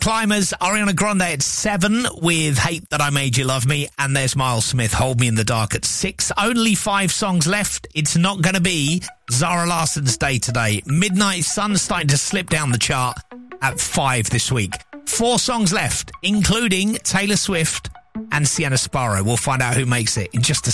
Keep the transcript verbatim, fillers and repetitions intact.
Climbers, Ariana Grande at seven with Hate That I Made You Love Me. And there's Miles Smith, Hold Me in the Dark at six. Only five songs left. It's not going to be Zara Larsson's day today. Midnight Sun's starting to slip down the chart at five this week. Four songs left, including Taylor Swift and Sienna Sparrow. We'll find out who makes it in just a